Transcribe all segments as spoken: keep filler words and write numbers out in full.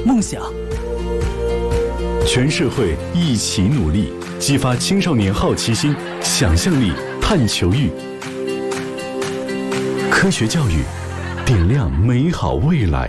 梦想。全社会一起努力，激发青少年好奇心、想象力、探求欲。科学教育，点亮美好未来。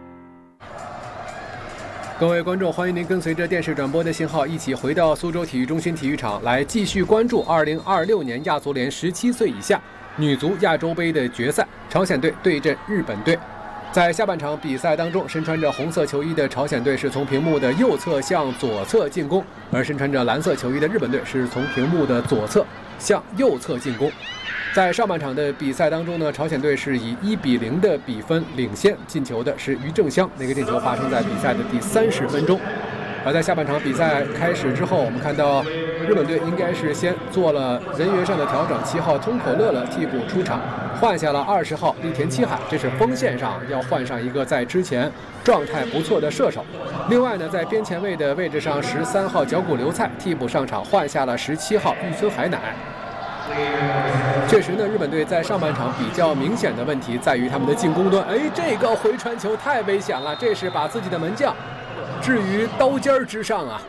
各位观众，欢迎您跟随着电视转播的信号，一起回到苏州体育中心体育场，来继续关注二零二六年亚足联十七岁以下女足亚洲杯的决赛，朝鲜队对阵日本队。在下半场比赛当中，身穿着红色球衣的朝鲜队是从屏幕的右侧向左侧进攻，而身穿着蓝色球衣的日本队是从屏幕的左侧向右侧进攻。在上半场的比赛当中呢，朝鲜队是以一比零的比分领先，进球的是于正湘，那个进球发生在比赛的第三十分钟。而在下半场比赛开始之后，我们看到日本队应该是先做了人员上的调整，七号通口乐乐替补出场，换下了二十号栗田七海，这是锋线上要换上一个在之前状态不错的射手。另外呢，在边前卫的位置上，十三号角谷流菜替补上场，换下了十七号玉村海乃。确实呢，日本队在上半场比较明显的问题在于他们的进攻端。哎，这个回传球太危险了，这是把自己的门将置于刀尖之上啊！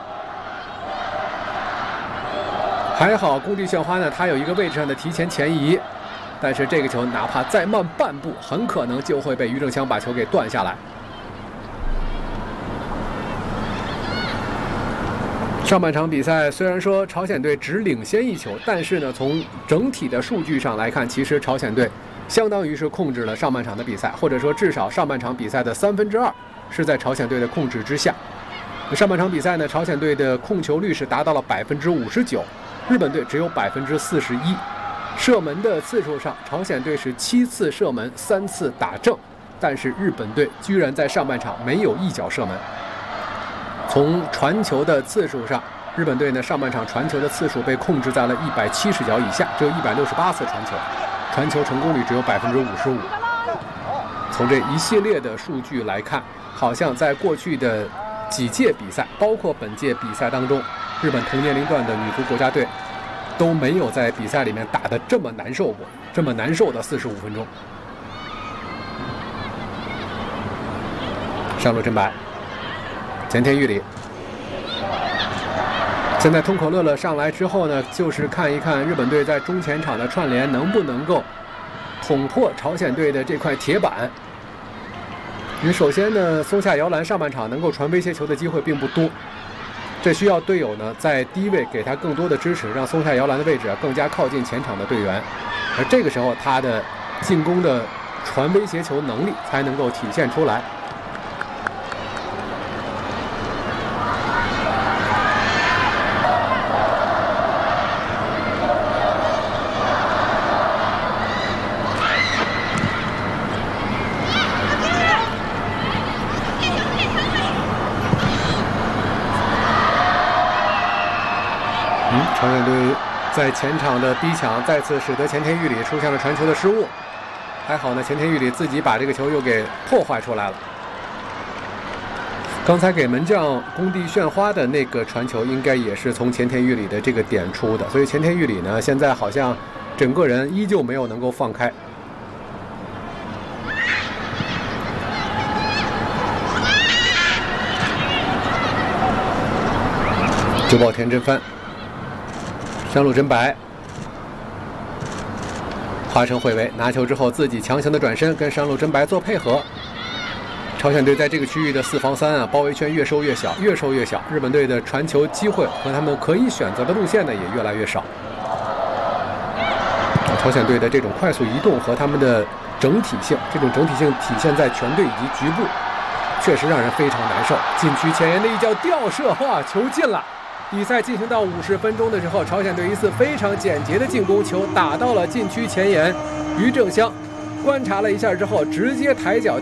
还好宫地炫花呢，他有一个位置上的提前前移，但是这个球哪怕再慢半步，很可能就会被于正湘把球给断下来。上半场比赛虽然说朝鲜队只领先一球，但是呢，从整体的数据上来看，其实朝鲜队相当于是控制了上半场的比赛，或者说至少上半场比赛的三分之二是在朝鲜队的控制之下。上半场比赛呢，朝鲜队的控球率是达到了百分之五十九，日本队只有百分之四十一。射门的次数上，朝鲜队是七次射门，三次打正，但是日本队居然在上半场没有一脚射门。从传球的次数上，日本队呢上半场传球的次数被控制在了一百七十脚以下，只有一百六十八次传球，传球成功率只有百分之五十五。从这一系列的数据来看，好像在过去的几届比赛，包括本届比赛当中，日本同年龄段的女足国家队都没有在比赛里面打得这么难受过，这么难受的四十五分钟。上路真白，前田裕理。现在通口乐乐上来之后呢，就是看一看日本队在中前场的串联能不能够捅破朝鲜队的这块铁板。因为首先呢，松下遥兰上半场能够传威胁球的机会并不多，这需要队友呢在低位给他更多的支持，让松下遥兰的位置啊更加靠近前场的队员，而这个时候他的进攻的传威胁球能力才能够体现出来。朝鲜队在前场的逼抢再次使得前田裕理出现了传球的失误，还好呢，前田裕理自己把这个球又给破坏出来了。刚才给门将宫地炫花的那个传球应该也是从前田裕理的这个点出的，所以前田裕理呢现在好像整个人依旧没有能够放开。久保田真帆，上路真白，花城惠为拿球之后自己强行的转身跟上路真白做配合。朝鲜队在这个区域的四防三啊，包围圈越收越小，越收越小。日本队的传球机会和他们可以选择的路线呢也越来越少。朝鲜队的这种快速移动和他们的整体性，这种整体性体现在全队以及局部，确实让人非常难受。禁区前沿的一脚吊射，哇，球进了。比赛进行到五十分钟的时候，朝鲜队一次非常简洁的进攻，球打到了禁区前沿，于正湘观察了一下之后，直接抬脚